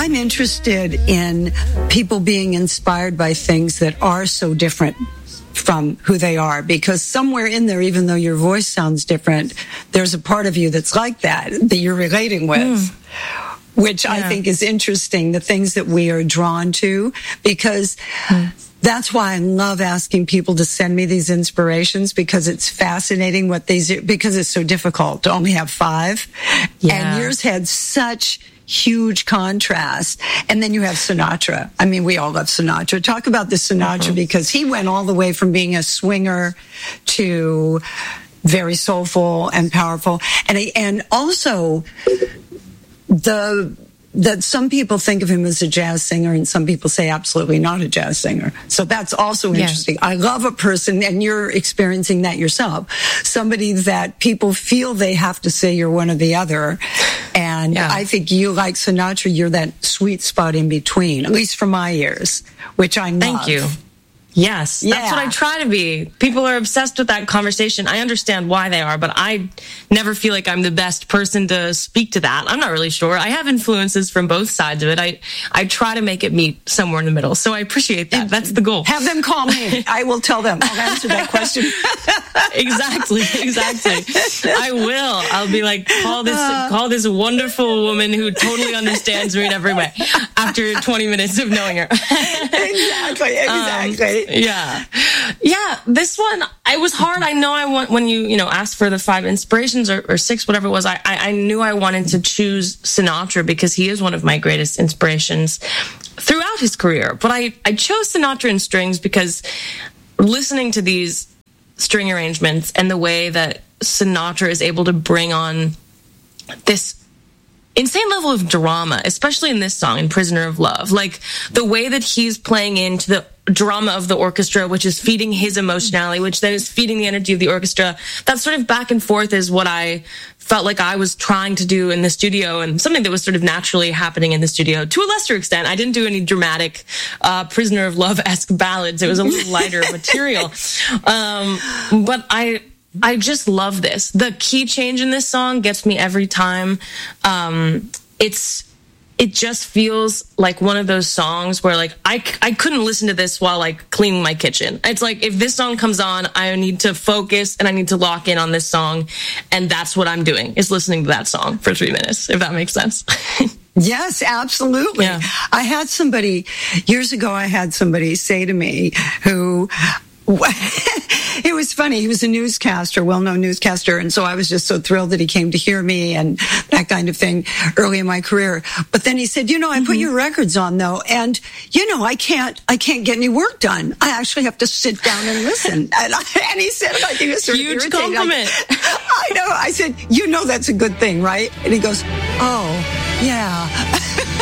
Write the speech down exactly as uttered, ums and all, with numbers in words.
I'm interested in people being inspired by things that are so different from who they are, because somewhere in there, even though your voice sounds different, there's a part of you that's like that, that you're relating with. Mm. Which yeah. I think is interesting, the things that we are drawn to, because mm. that's why I love asking people to send me these inspirations, because it's fascinating what these are, because it's so difficult to only have five. Yeah. And yours had such huge contrast. And then you have Sinatra. I mean, we all love Sinatra. Talk about the Sinatra, uh-huh. because he went all the way from being a swinger to very soulful and powerful. And, and also, the that some people think of him as a jazz singer and some people say absolutely not a jazz singer. So that's also interesting. Yeah. I love a person, and you're experiencing that yourself, somebody that people feel they have to say you're one or the other. And yeah. I think you, like Sinatra, you're that sweet spot in between, at least for my ears, which I love. Thank you. Yes, yeah. That's what I try to be. People are obsessed with that conversation. I understand why they are, but I never feel like I'm the best person to speak to that. I'm not really sure. I have influences from both sides of it. I, I try to make it meet somewhere in the middle. So I appreciate that. That's the goal. Have them call me. I will tell them. I'll answer that question. Exactly, exactly. I will. I'll be like, call this, uh, call this wonderful woman who totally understands me in every way after twenty minutes of knowing her. Exactly, exactly. Um, Yeah. Yeah. This one, it was hard. I know I want, when you, you know, asked for the five inspirations or, or six, whatever it was, I, I knew I wanted to choose Sinatra because he is one of my greatest inspirations throughout his career. But I, I chose Sinatra in strings because listening to these string arrangements and the way that Sinatra is able to bring on this insane level of drama, especially in this song, in Prisoner of Love. Like, the way that he's playing into the drama of the orchestra, which is feeding his emotionality, which then is feeding the energy of the orchestra. That sort of back and forth is what I felt like I was trying to do in the studio, and something that was sort of naturally happening in the studio. To a lesser extent, I didn't do any dramatic uh, Prisoner of Love-esque ballads. It was a little lighter material. Um, but I... I just love this. The key change in this song gets me every time. Um, it's, it just feels like one of those songs where, like, I, I couldn't listen to this while, like, cleaning my kitchen. It's like, if this song comes on, I need to focus and I need to lock in on this song. And that's what I'm doing, is listening to that song for three minutes, if that makes sense. Yes, absolutely. Yeah. I had somebody, years ago, I had somebody say to me who... It was funny. He was a newscaster, well-known newscaster, and so I was just so thrilled that he came to hear me and that kind of thing early in my career. But then he said, "You know, I mm-hmm. put your records on though, and you know, I can't, I can't get any work done. I actually have to sit down and listen." And, I, and he said, "I think it's sort of huge irritating." compliment. I, I know. I said, "You know, that's a good thing, right?" And he goes, "Oh, yeah."